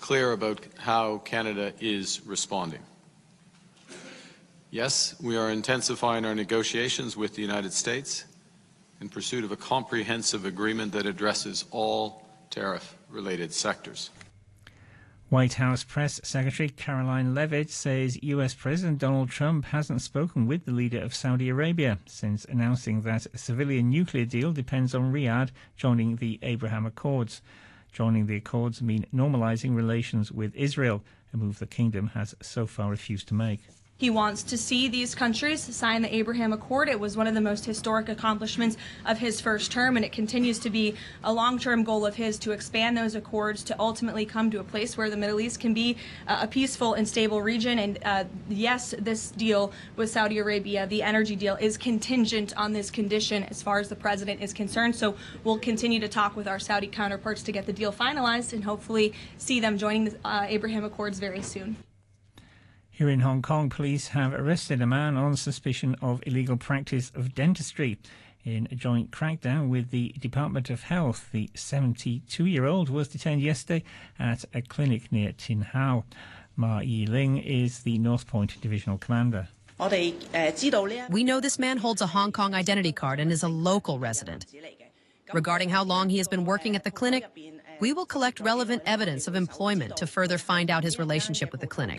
clear about how Canada is responding. Yes, we are intensifying our negotiations with the United States in pursuit of a comprehensive agreement that addresses all tariff-related sectors. White House Press Secretary Caroline Leavitt says US President Donald Trump hasn't spoken with the leader of Saudi Arabia since announcing that a civilian nuclear deal depends on Riyadh joining the Abraham Accords. Joining the Accords mean normalizing relations with Israel, a move the kingdom has so far refused to make. He wants to see these countries sign the Abraham Accord. It was one of the most historic accomplishments of his first term, and it continues to be a long-term goal of his to expand those accords to ultimately come to a place where the Middle East can be a peaceful and stable region. And yes, this deal with Saudi Arabia, the energy deal, is contingent on this condition as far as the president is concerned. So we'll continue to talk with our Saudi counterparts to get the deal finalized and hopefully see them joining the Abraham Accords very soon. Here in Hong Kong, police have arrested a man on suspicion of illegal practice of dentistry. In a joint crackdown with the Department of Health, the 72-year-old was detained yesterday at a clinic near Tin Hau. Ma Yi-ling is the North Point Divisional Commander. We know this man holds a Hong Kong identity card and is a local resident. Regarding how long he has been working at the clinic, we will collect relevant evidence of employment to further find out his relationship with the clinic.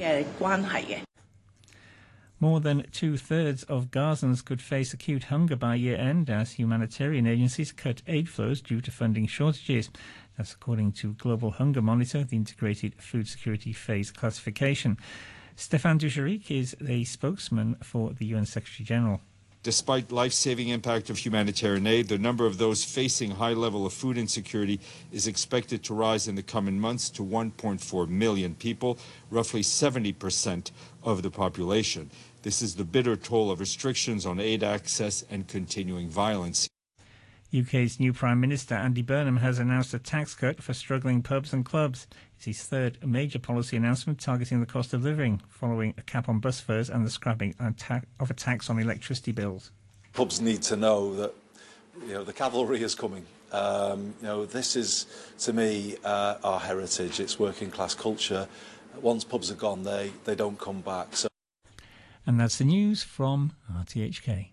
More than two-thirds of Gazans could face acute hunger by year-end as humanitarian agencies cut aid flows due to funding shortages. That's according to Global Hunger Monitor, the integrated food security phase classification. Stéphane Dujarric is a spokesman for the UN Secretary-General. Despite life-saving impact of humanitarian aid, the number of those facing high level of food insecurity is expected to rise in the coming months to 1.4 million people, roughly 70% of the population. This is the bitter toll of restrictions on aid access and continuing violence. UK's new Prime Minister Andy Burnham has announced a tax cut for struggling pubs and clubs. It's his third major policy announcement targeting the cost of living, following a cap on bus fares and the scrapping of a tax on electricity bills. Pubs need to know that the cavalry is coming. This is, to me, our heritage. It's working class culture. Once pubs are gone, they don't come back. And that's the news from RTHK.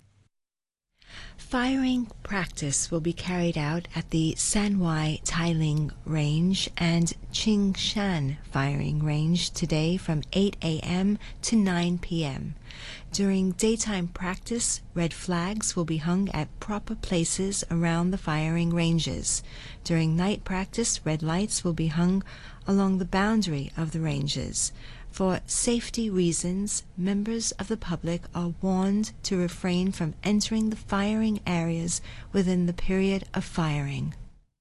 Firing practice will be carried out at the Sanwai Tailing Range and Qingshan Firing Range today from 8 a.m. to 9 p.m. During daytime practice, red flags will be hung at proper places around the firing ranges. During night practice, red lights will be hung along the boundary of the ranges. For safety reasons, members of the public are warned to refrain from entering the firing areas within the period of firing.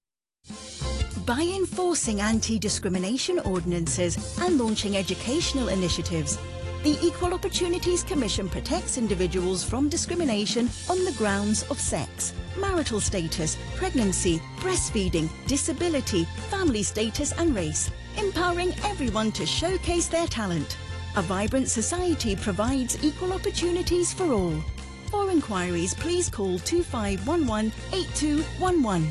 By enforcing anti-discrimination ordinances and launching educational initiatives, the Equal Opportunities Commission protects individuals from discrimination on the grounds of sex, marital status, pregnancy, breastfeeding, disability, family status and race, empowering everyone to showcase their talent. A vibrant society provides equal opportunities for all. For inquiries, please call 2511 8211.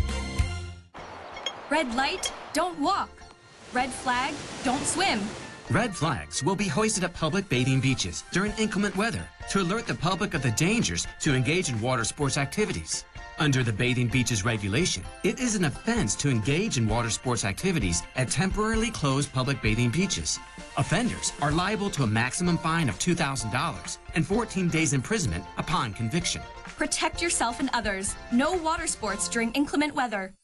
Red light, don't walk. Red flag, don't swim. Red flags will be hoisted at public bathing beaches during inclement weather to alert the public of the dangers to engage in water sports activities. Under the Bathing Beaches regulation, it is an offense to engage in water sports activities at temporarily closed public bathing beaches. Offenders are liable to a maximum fine of $2,000 and 14 days imprisonment upon conviction. Protect yourself and others. No water sports during inclement weather.